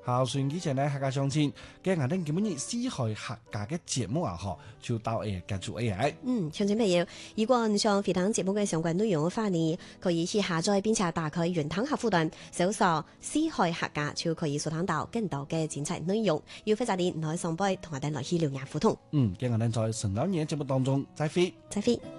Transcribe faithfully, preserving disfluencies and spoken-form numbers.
孝順之前呢，客家相親，今日我哋今日四海客家嘅節目啊，嗬，就到誒結束誒。 嗯，聽眾朋友，如果你想回聽節目嘅相關內容嘅話呢，可以去下載並且打開雲端客戶端，搜索四海客家就可以收聽到更多嘅精彩內容。要非常啲，來上杯同我哋來去聊聊互動。 嗯，今日我哋在神老年節目當中再會， 再會。